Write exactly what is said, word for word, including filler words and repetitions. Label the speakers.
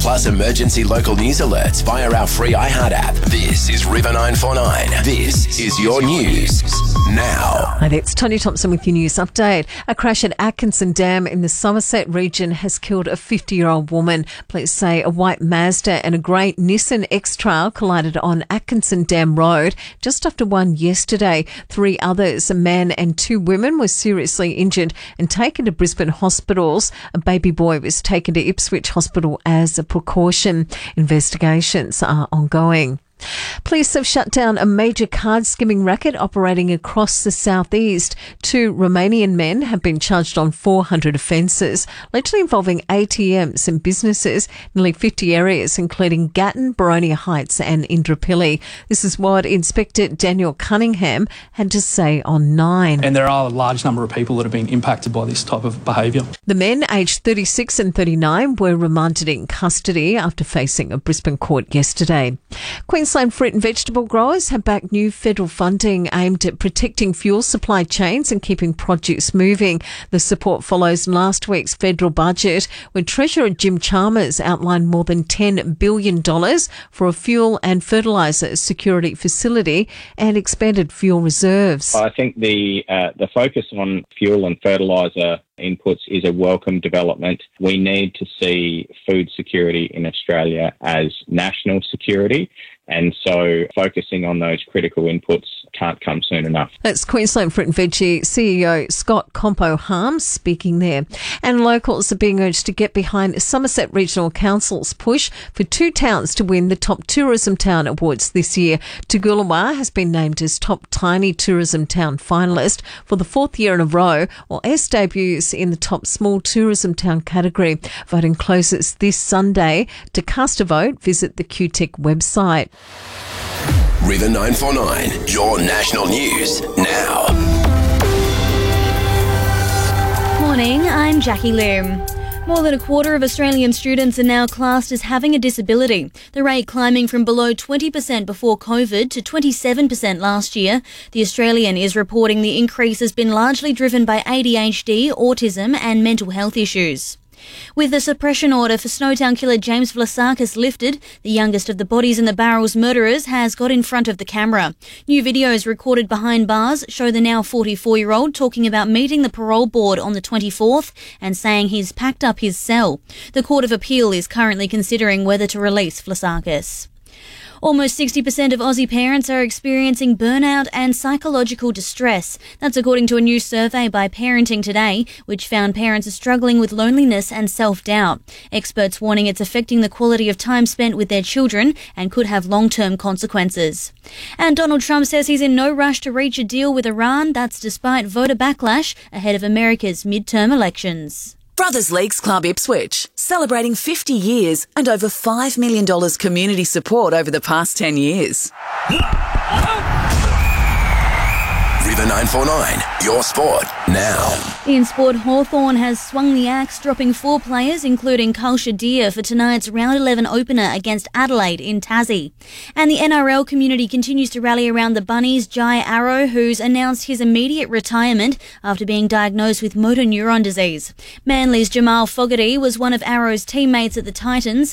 Speaker 1: plus emergency local news alerts via our free iHeart app. This is River nine four nine. This is your news now.
Speaker 2: Hi, it's Tony Thompson with your news update. A crash at Atkinson Dam in the Somerset region has killed a fifty-year-old woman. Police say a white Mazda and a grey Nissan X-Trail collided on Atkinson Dam Road just after one yesterday. Three others, a man and two women, were seriously injured and taken to Brisbane hospitals. A baby boy was taken to Ipswich Hospital as a precaution. Investigations are ongoing. Police have shut down a major card skimming racket operating across the southeast. Two Romanian men have been charged on four hundred offences, allegedly involving A T Ms and businesses in nearly fifty areas, including Gatton, Boronia Heights and Indooroopilly. This is what Inspector Daniel Cunningham had to say on Nine.
Speaker 3: And there are a large number of people that have been impacted by this type of behaviour.
Speaker 2: The men, aged thirty-six and thirty-nine, were remanded in custody after facing a Brisbane court yesterday. Queensland fruit and vegetable growers have backed new federal funding aimed at protecting fuel supply chains and keeping produce moving. The support follows last week's federal budget, where Treasurer Jim Chalmers outlined more than ten billion dollars for a fuel and fertiliser security facility and expanded fuel reserves.
Speaker 4: I think the uh, the focus on fuel and fertiliser inputs is a welcome development. We need to see food security in Australia as national security, and so focusing on those critical inputs can't come soon enough.
Speaker 2: That's Queensland Fruit and Veggie C E O Scott Compo-Harms speaking there. And locals are being urged to get behind Somerset Regional Council's push for two towns to win the Top Tourism Town Awards this year. Toogoolawah has been named as Top Tiny Tourism Town finalist for the fourth year in a row, while S debuts in the Top Small Tourism Town category. Voting closes this Sunday. To cast a vote, visit the Q T I C website.
Speaker 1: River nine four nine, your national news now.
Speaker 5: Morning, I'm Jackie Lim. More than a quarter of Australian students are now classed as having a disability, the rate climbing from below twenty percent before COVID to twenty-seven percent last year. The Australian is reporting the increase has been largely driven by A D H D, autism and mental health issues. With the suppression order for Snowtown killer James Vlasakis lifted, the youngest of the bodies in the barrels murderers has got in front of the camera. New videos recorded behind bars show the now forty-four-year-old talking about meeting the parole board on the twenty-fourth and saying he's packed up his cell. The Court of Appeal is currently considering whether to release Vlasakis. Almost sixty percent of Aussie parents are experiencing burnout and psychological distress. That's according to a new survey by Parenting Today, which found parents are struggling with loneliness and self-doubt. Experts warning it's affecting the quality of time spent with their children and could have long-term consequences. And Donald Trump says he's in no rush to reach a deal with Iran. That's despite voter backlash ahead of America's midterm elections.
Speaker 6: Brothers Leagues Club Ipswich, celebrating fifty years and over five million dollars community support over the past ten years.
Speaker 1: River nine four nine, your sport now.
Speaker 5: In sport, Hawthorn has swung the axe, dropping four players, including Kulsha Deer, for tonight's round eleven opener against Adelaide in Tassie. And the N R L community continues to rally around the Bunnies' Jai Arrow, who's announced his immediate retirement after being diagnosed with motor neuron disease. Manly's Jamal Fogarty was one of Arrow's teammates at the Titans.